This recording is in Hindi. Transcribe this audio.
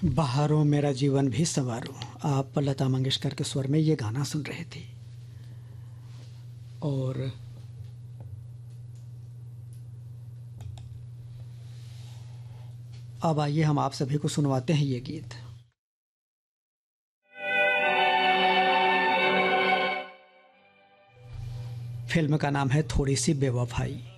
बहारों मेरा जीवन भी संवारो, आप लता मंगेशकर के स्वर में ये गाना सुन रहे थे। और अब आइए हम आप सभी को सुनवाते हैं ये गीत। फिल्म का नाम है थोड़ी सी बेवफाई।